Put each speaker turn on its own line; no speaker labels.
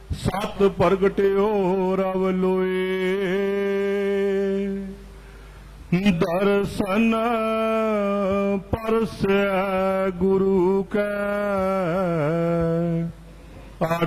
सत प्रगट्यो रव लोए दर्शन परसै गुरु कै